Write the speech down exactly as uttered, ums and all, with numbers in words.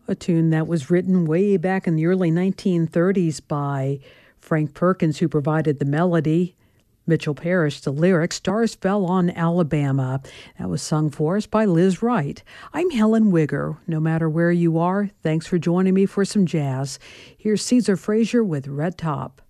a tune that was written way back in the early nineteen thirties by Frank Perkins, who provided the melody, Mitchell Parrish the lyrics. Stars Fell on Alabama. That was sung for us by Liz Wright. I'm Helen Wigger. No matter where you are, thanks for joining me for some jazz. Here's Caesar Frazier with Red Top.